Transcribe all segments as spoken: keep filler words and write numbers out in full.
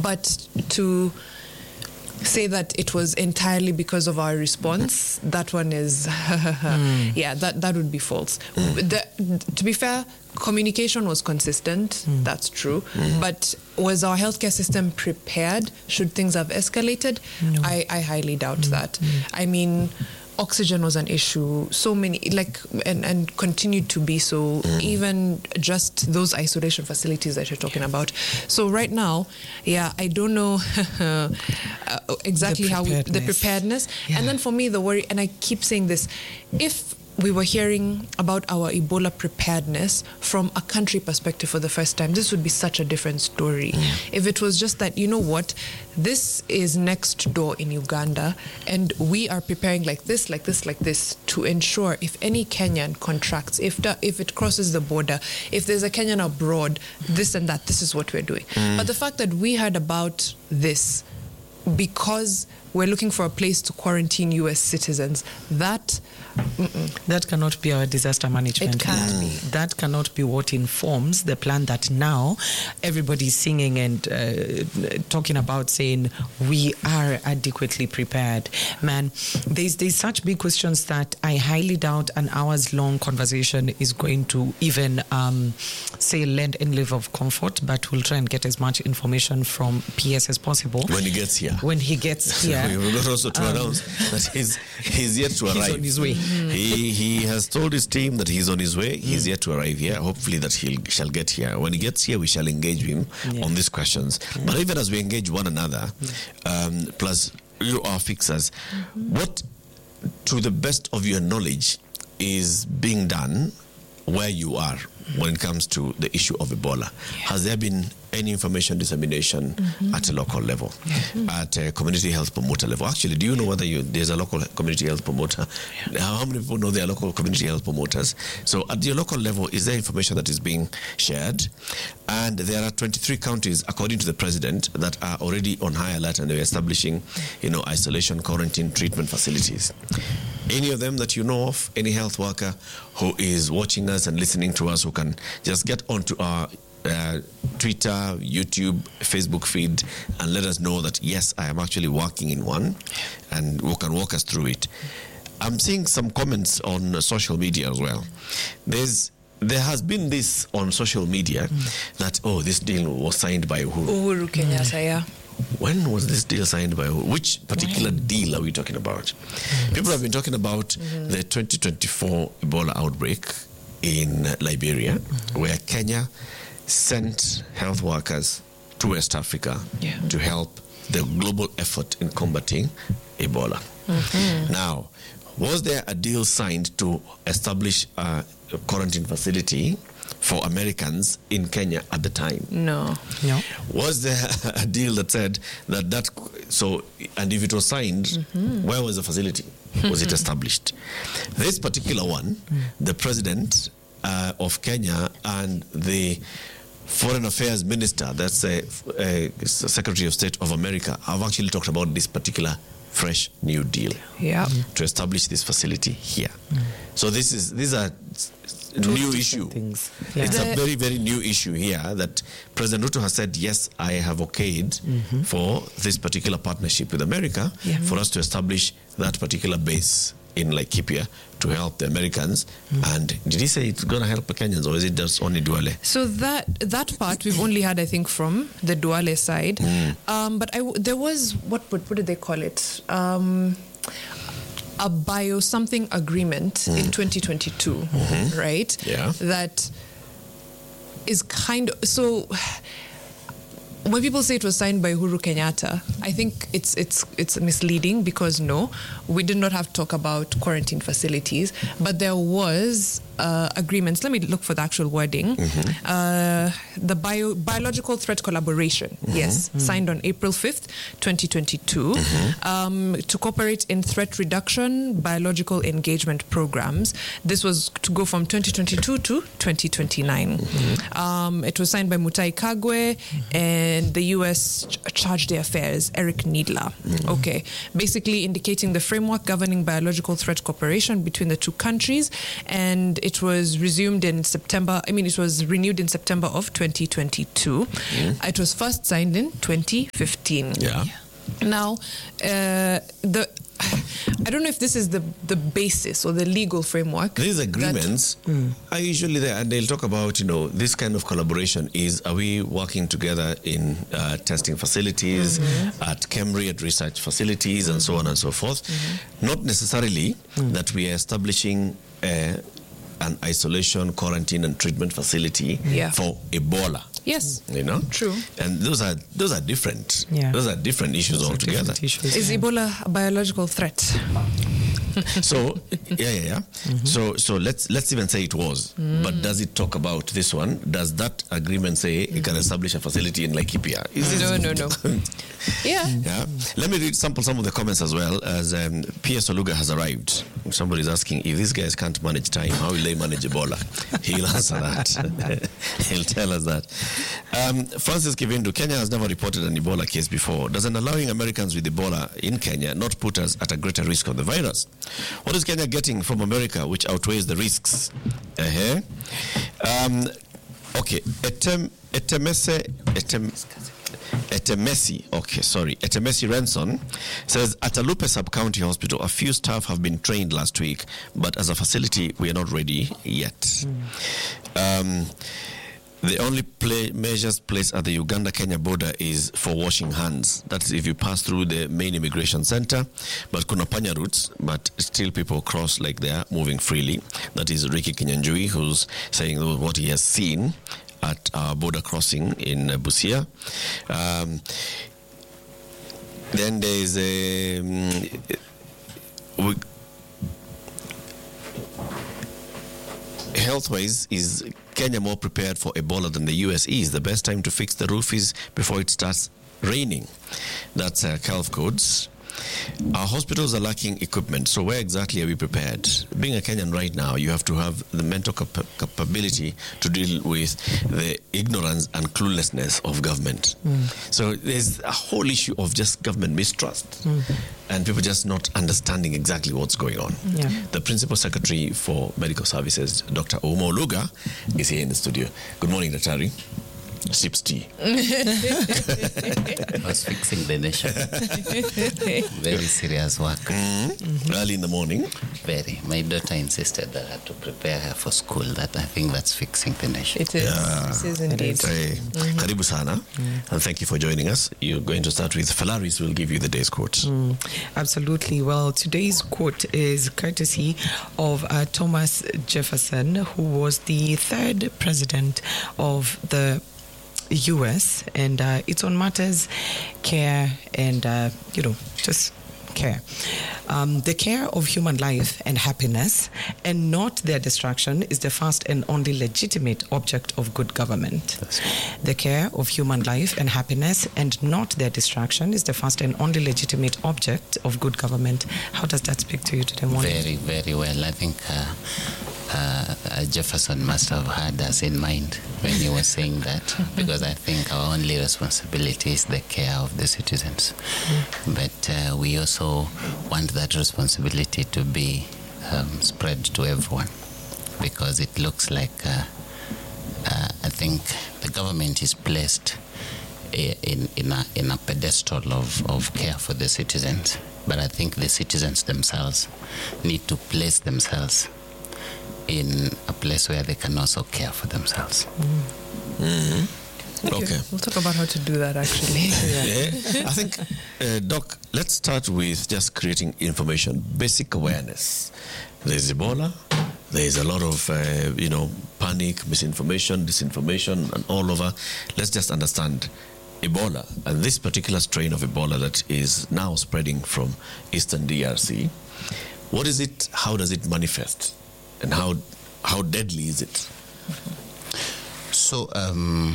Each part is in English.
But to say that it was entirely because of our response, that one is, mm. yeah, that, that would be false. Mm. The, to be fair, communication was consistent, mm. that's true. Mm. But was our healthcare system prepared should things have escalated? No. I, I highly doubt mm. that. Mm. I mean, oxygen was an issue, so many, like, and, and continued to be so, mm. even just those isolation facilities that you're talking about. So right now, yeah, I don't know uh, exactly how we, the preparedness. Yeah. And then for me, the worry, and I keep saying this, if we were hearing about our Ebola preparedness from a country perspective for the first time, this would be such a different story. Yeah. If it was just that, you know what, this is next door in Uganda, and we are preparing like this, like this, like this, to ensure if any Kenyan contracts, if the, if it crosses the border, if there's a Kenyan abroad, this and that, this is what we're doing. Mm. But the fact that we heard about this because we're looking for a place to quarantine U S citizens, that mm-mm. that cannot be our disaster management. It can't be. That cannot be what informs the plan that now everybody's singing and uh, talking about, saying we are adequately prepared. Man, there's there's such big questions that I highly doubt an hours long conversation is going to even um, say lend any level of comfort, but we'll try and get as much information from P S as possible when he gets here. When he gets here. We forgot also to um, announce that he's he's yet to arrive. He's on his way. Mm-hmm. He he has told his team that he's on his way. He's mm. yet to arrive here. Hopefully that he shall get here. When he gets here, we shall engage him yeah. on these questions. Yeah. But even as we engage one another, yeah. um, plus you are fixers, mm-hmm. what, to the best of your knowledge, is being done where you are when it comes to the issue of Ebola? Yeah. Has there been any information dissemination mm-hmm. at a local level, mm-hmm. at a community health promoter level? Actually, do you know whether you, there's a local community health promoter? Yeah. How many people know there are local community health promoters? So at your local level, is there information that is being shared? And there are twenty-three counties, according to the president, that are already on high alert, and they're establishing, you know, isolation, quarantine, treatment facilities. Any of them that you know of, any health worker who is watching us and listening to us, who can just get onto our uh, Twitter, YouTube, Facebook feed and let us know that, yes, I am actually working in one, and who can walk us through it. I'm seeing some comments on social media as well. There's There has been this on social media mm. that, oh, this deal was signed by Uhuru. Uhuru Kenyatta, mm. yeah. When was this deal signed by who? Which particular when? deal are we talking about? Mm-hmm. People have been talking about mm-hmm. the twenty twenty-four Ebola outbreak in Liberia, mm-hmm. where Kenya sent health workers to West Africa yeah. to help the global effort in combating Ebola. Mm-hmm. Now, was there a deal signed to establish a quarantine facility for Americans in Kenya at the time? No. No. Was there a deal that said that that, so, and if it was signed, mm-hmm. where was the facility? Was it established? This particular one, mm. the president uh, of Kenya and the Foreign Affairs Minister, that's a, a Secretary of State of America, have actually talked about this particular fresh new deal yeah. mm. to establish this facility here. Mm. So this is these are new issue. Things. Yeah. It's the, a very, very new issue here that President Ruto has said, yes, I have okayed mm-hmm. for this particular partnership with America yeah. for us to establish that particular base in Laikipia to help the Americans. Mm. And did he say it's going to help the Kenyans, or is it just only Duale? So that that part we've only had, I think, from the Duale side. Mm. Um, but I, there was, what, what what did they call it? Um, a bio something agreement mm. in twenty twenty-two, mm-hmm. right? Yeah. That is kind of, so when people say it was signed by Uhuru Kenyatta, I think it's it's it's misleading, because no, we did not have to talk about quarantine facilities, but there was uh, agreements. Let me look for the actual wording. Mm-hmm. Uh, the bio, biological threat collaboration, mm-hmm. yes, mm-hmm. signed on April fifth, twenty twenty-two, mm-hmm. um, to cooperate in threat reduction, biological engagement programs. This was to go from twenty twenty-two to twenty twenty-nine. Mm-hmm. Um, it was signed by Mutahi Kagwe mm-hmm. and and the U S Charge d'Affaires, Eric Needler. Mm-hmm. Okay. Basically indicating the framework governing biological threat cooperation between the two countries. And it was resumed in September. I mean, it was renewed in September of twenty twenty-two. Mm. It was first signed in twenty fifteen. Yeah. Now, uh, the I don't know if this is the, the basis or the legal framework. These agreements that, mm. are usually there, and they'll talk about, you know, this kind of collaboration is, are we working together in uh, testing facilities, mm-hmm. at Kemri, at research facilities, and so on and so forth. Mm-hmm. Not necessarily mm. that we are establishing uh, an isolation, quarantine, and treatment facility yeah. for Ebola. Yes, you know, true. And those are those are different. Yeah. Those are different issues those altogether. Different issues, is yeah. Ebola a biological threat? So yeah, yeah, yeah. Mm-hmm. So so let's let's even say it was. Mm. But does it talk about this one? Does that agreement say mm-hmm. it can establish a facility in Laikipia? Is no, no, no. yeah. Yeah. Let me read sample some of the comments as well. As um, P S Oluga has arrived. Somebody's asking if these guys can't manage time, how will they manage Ebola? He'll answer that. He'll tell us that. Um, Francis Kivindu, Kenya has never reported an Ebola case before. Doesn't allowing Americans with Ebola in Kenya not put us at a greater risk of the virus? What is Kenya getting from America which outweighs the risks? Uh-huh. Um, okay. Etem, etemese, etem, Etemesi, okay, sorry. Etemesi Renson says, at Alupe Sub-County Hospital, a few staff have been trained last week, but as a facility, we are not ready yet. Mm. Um, the only play, measures placed at the Uganda-Kenya border is for washing hands. That's if you pass through the main immigration center, but kuna panya routes, but still people cross like they are moving freely. That is Ricky Kinyanjui, who's saying what he has seen at our border crossing in uh, Busia. Um, then there is a... Um, we, health-wise, is Kenya more prepared for Ebola than the U S is? The best time to fix the roof is before it starts raining. That's uh, Calf Codes. Our hospitals are lacking equipment, so where exactly are we prepared? Being a Kenyan right now, you have to have the mental cap- capability to deal with the ignorance and cluelessness of government. Mm. So there's a whole issue of just government mistrust mm. and people just not understanding exactly what's going on. Yeah. The Principal Secretary for Medical Services, Doctor Omo Oluga, is here in the studio. Good morning, Daktari. Sips tea. I was fixing the nation. Very serious work. Mm-hmm. Mm-hmm. Early in the morning. Very. My daughter insisted that I had to prepare her for school. That I think that's fixing the nation. It is. Yeah. It is indeed. Hey, mm-hmm. Karibu sana. Mm. And thank you for joining us. You're going to start with Falaris will give you the day's quote. Mm, absolutely. Well, today's quote is courtesy of uh, Thomas Jefferson, who was the third president of the U S, and uh, it's on matters, care, and, uh, you know, just care. Um, the care of human life and happiness, and not their destruction, is the first and only legitimate object of good government. The care of human life and happiness, and not their destruction, is the first and only legitimate object of good government. How does that speak to you today morning? Very, very well. I think uh, uh, Jefferson must have had us in mind when he was saying that, because I think our only responsibility is the care of the citizens. Mm. But uh, we also want that responsibility to be um, spread to everyone, because it looks like uh, uh, I think the government is placed in, in, a, in a pedestal of, of care for the citizens, but I think the citizens themselves need to place themselves in a place where they can also care for themselves. Mm. Mm-hmm. Okay. okay. We'll talk about how to do that, actually. yeah. I think, uh, Doc, let's start with just creating information, basic awareness. There's Ebola. There's a lot of, uh, you know, panic, misinformation, disinformation, and all over. Let's just understand Ebola, and this particular strain of Ebola that is now spreading from Eastern D R C. What is it? How does it manifest? And how how deadly is it? So, um,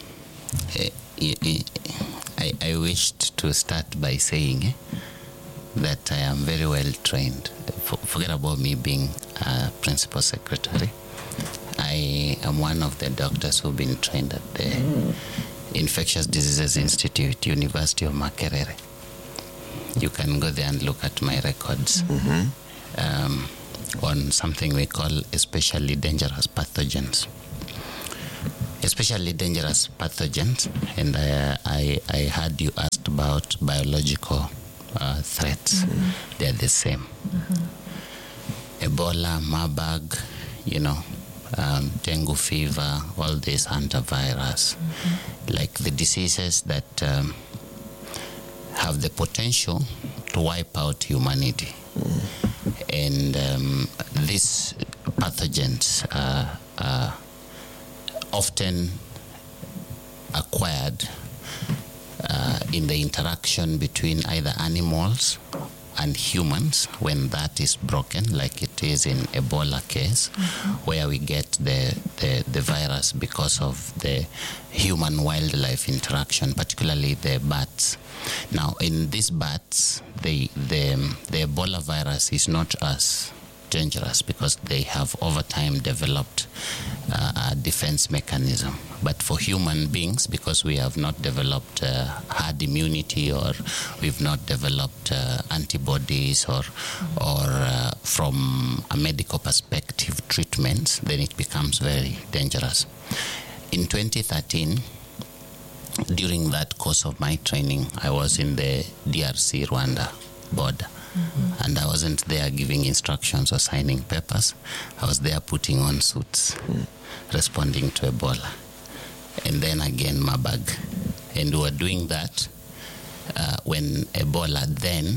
I, I wished to start by saying eh, that I am very well trained. Forget about me being a principal secretary. I am one of the doctors who've been trained at the mm. Infectious Diseases Institute, University of Makerere. You can go there and look at my records. Mm-hmm. Um, on something we call especially dangerous pathogens. Especially dangerous pathogens, and uh, I, I heard you asked about biological uh, threats. Mm-hmm. They're the same. Mm-hmm. Ebola, Marburg, you know, um, dengue fever, all these hantavirus, mm-hmm. like the diseases that um, have the potential to wipe out humanity. Mm. And um, these pathogens are, are often acquired uh, in the interaction between either animals and humans, when that is broken, like it is in Ebola case, mm-hmm. where we get the, the, the virus because of the human-wildlife interaction, particularly the bats. Now, in these bats, the, the, the Ebola virus is not as dangerous because they have over time developed uh, a defense mechanism. But for human beings, because we have not developed uh, herd immunity, or we've not developed uh, antibodies, or or uh, from a medical perspective treatments, then it becomes very dangerous. In twenty thirteen, during that course of my training, I was in the D R C Rwanda border. Mm-hmm. And I wasn't there giving instructions or signing papers. I was there putting on suits, mm. responding to Ebola. And then again, Marburg. And we were doing that uh, when Ebola then,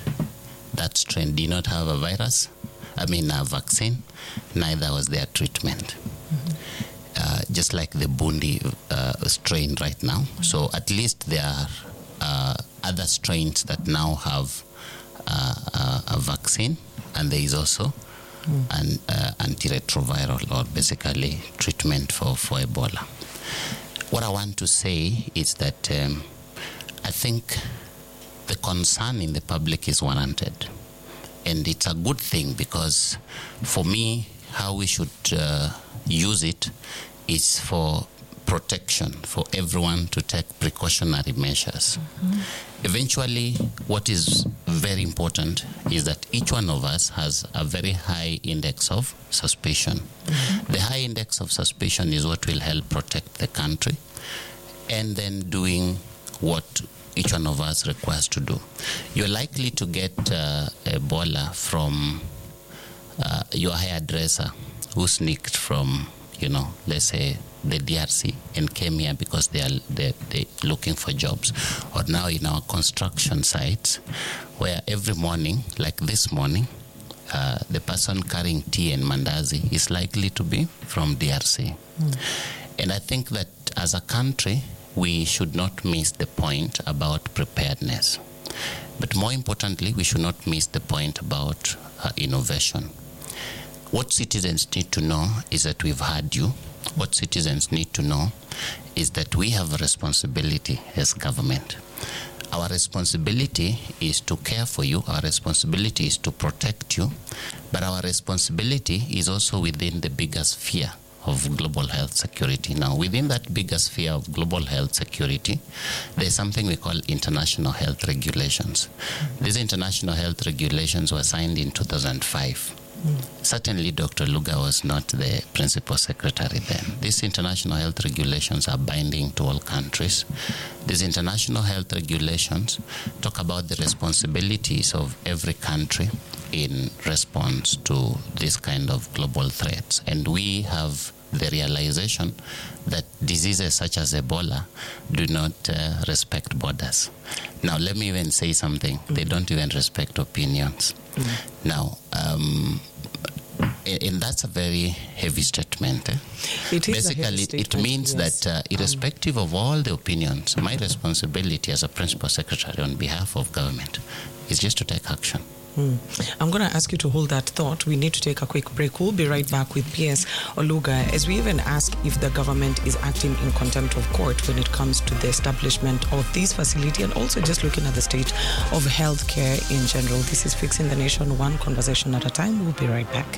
that strain did not have a virus, I mean a vaccine, neither was there treatment. Mm-hmm. Uh, just like the Bundi uh, strain right now. Mm-hmm. So at least there are uh, other strains that now have Uh, uh, a vaccine, and there is also mm. an uh, antiretroviral, or basically treatment for, for Ebola. What I want to say is that um, I think the concern in the public is warranted, and it's a good thing, because for me, how we should uh, use it is for protection, for everyone to take precautionary measures. Mm-hmm. Eventually, what is very important is that each one of us has a very high index of suspicion. Mm-hmm. The high index of suspicion is what will help protect the country, and then doing what each one of us requires to do. You're likely to get uh, Ebola from uh, your hairdresser who sneaked from, you know, let's say, the D R C and came here because they are they they looking for jobs, or now in our construction sites, where every morning, like this morning, uh, the person carrying tea and mandazi is likely to be from D R C. Mm. And I think that as a country, we should not miss the point about preparedness. But more importantly, we should not miss the point about uh, innovation. What citizens need to know is that we've heard you. What citizens need to know is that we have a responsibility as government. Our responsibility is to care for you. Our responsibility is to protect you. But our responsibility is also within the bigger sphere of global health security. Now, within that bigger sphere of global health security, there's something we call international health regulations. These international health regulations were signed in two thousand five. Mm. Certainly, Doctor Luga was not the principal secretary then. These international health regulations are binding to all countries. These international health regulations talk about the responsibilities of every country in response to this kind of global threats. And we have the realization that diseases such as Ebola do not uh, respect borders. Now, let me even say something. Mm. They don't even respect opinions. Mm. Now, um, and that's a very heavy statement. Eh? It is Basically, a heavy statement, it means yes. that uh, irrespective um, of all the opinions, my responsibility as a principal secretary on behalf of government is just to take action. Hmm. I'm going to ask you to hold that thought. We need to take a quick break. We'll be right back with P S Oluga as we even ask if the government is acting in contempt of court when it comes to the establishment of this facility, and also just looking at the state of healthcare in general. This is Fixing the Nation, one conversation at a time. We'll be right back.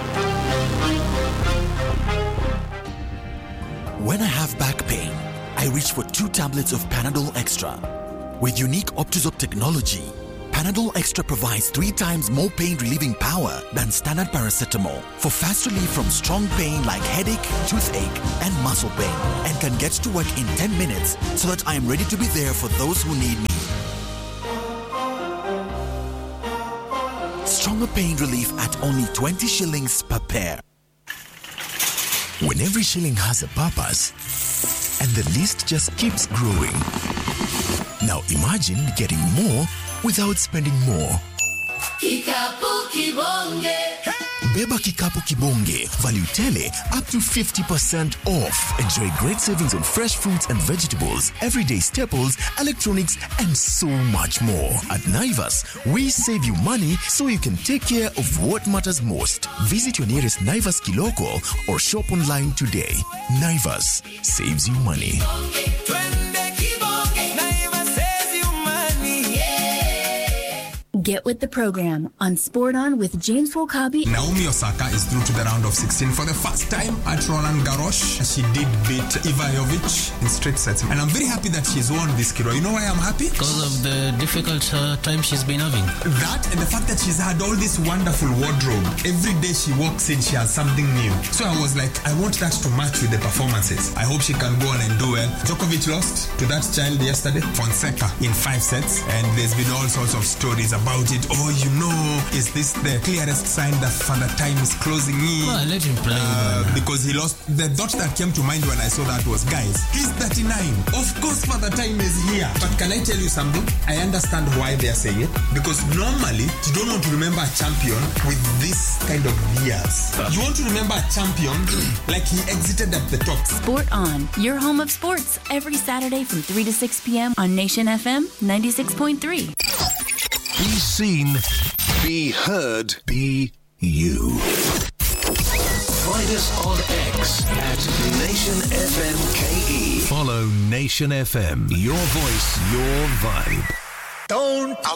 When I have back pain, I reach for two tablets of Panadol Extra. With unique Optizop technology, Panadol Extra provides three times more pain-relieving power than standard paracetamol for fast relief from strong pain like headache, toothache, and muscle pain, and can get to work in ten minutes so that I am ready to be there for those who need me. Stronger pain relief at only twenty shillings per pair. When every shilling has a purpose and the list just keeps growing. Now imagine getting more without spending more. Kikapu Kibonge. Beba Kikapu Kibonge. Value tele up to fifty percent off. Enjoy great savings on fresh fruits and vegetables, everyday staples, electronics, and so much more. At Naivas, we save you money so you can take care of what matters most. Visit your nearest Naivas Kiloko or shop online today. Naivas saves you money. Get with the program on Sport On with James Wolkabi. Naomi Osaka is through to the round of sixteen for the first time at Roland Garros. She did beat Iva Jovic in straight sets. And I'm very happy that she's won this, Kiro. You know why I'm happy? Because of the difficult uh, time she's been having. That and the fact that she's had all this wonderful wardrobe. Every day she walks in, she has something new. So I was like, I want that to match with the performances. I hope she can go on and do well. Djokovic lost to that child yesterday, Fonseca, in five sets. And there's been all sorts of stories about it. Oh, you know, is this the clearest sign that Father Time is closing in? Well, let him play. Uh, because he lost. The thought that came to mind when I saw that was, guys, he's thirty-nine. Of course, Father Time is here. But can I tell you something? I understand why they're saying it. Because normally, you don't want to remember a champion with this kind of years. You want to remember a champion like he exited at the top. Sport On, your home of sports, every Saturday from three to six p.m. on Nation F M ninety-six point three. Be seen, be heard, be you. Find us on X at Nation F M K E. Follow Nation F M. Your voice, your vibe. Don't